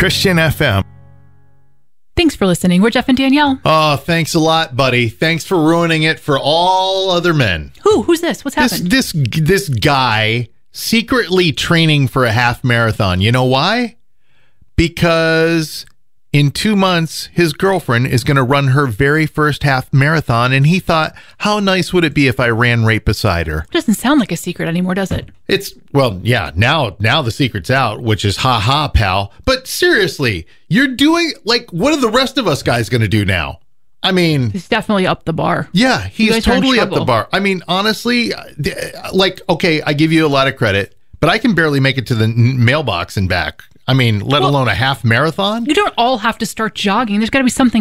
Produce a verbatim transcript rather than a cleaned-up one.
Christian F M. Thanks for listening. We're Jeff and Danielle. Oh, thanks a lot, buddy. Thanks for ruining it for all other men. Who? Who's this? What's happened? This this this guy secretly training for a half marathon. You know why? Because in two months, his girlfriend is going to run her very first half marathon, and he thought, how nice would it be if I ran right beside her? Doesn't sound like a secret anymore, does it? It's, well, yeah, now now the secret's out, which is ha ha, pal. But seriously, you're doing, like, what are the rest of us guys going to do now? I mean, He's definitely up the bar. yeah, You he's guys are in totally up the trouble. bar. I mean, honestly, like, okay, I give you a lot of credit, but I can barely make it to the n- mailbox and back. I mean, let Well- alone a half marathon. You don't all have to start jogging. There's got to be something